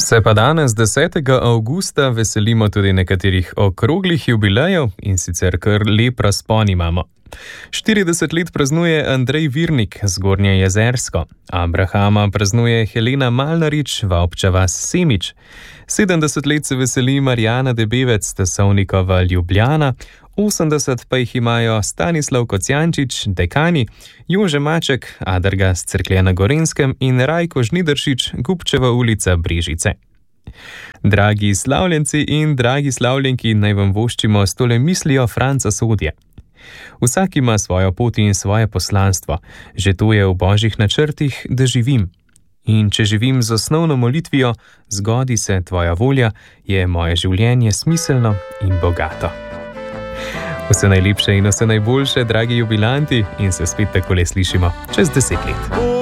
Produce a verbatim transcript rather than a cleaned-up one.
Se pa danes, desetega avgusta, veselimo tudi nekaterih okroglih jubilejev in sicer kar lep razpon imamo. štirideset let praznuje Andrej Virnik z Gornje Jezersko, Abrahama praznuje Helena Malnarič, Vavpča vas Semič, sedemdeset let se veseli Marjana Debevec, Tesovnikova Ljubljana, osemdeset pa jih imajo Stanislav Kocijančič, Dekani, Jože Maček, Adraga s Cerklje na Gorenjskem in Rajko Žnidaršič, Gubčeva ulica, Brežice. Dragi slavljenci in dragi slavljenki, naj vam voščimo s tole mislijo Franca Sodje. Vsak ima svojo pot in svoje poslanstvo, že to je v božjih načrtih, da živim. In če živim z osnovno molitvijo, zgodi se tvoja volja, je moje življenje smiselno in bogato. Vse najlepše in vse najboljše, dragi jubilanti, in se spet takole slišimo čez deset let.